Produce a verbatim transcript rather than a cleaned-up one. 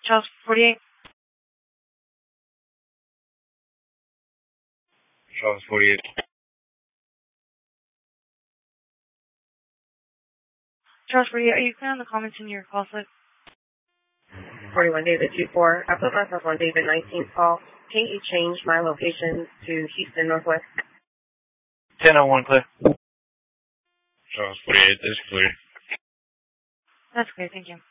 Charles forty-eight. Charles forty-eight. Charles forty-eight, are you clear on the comments in your call slip? forty-one David two four. I put myself on David nineteenth call. Can you change my location to Houston Northwest? ten oh one clear. Charles forty-eight, this is clear. That's clear, thank you.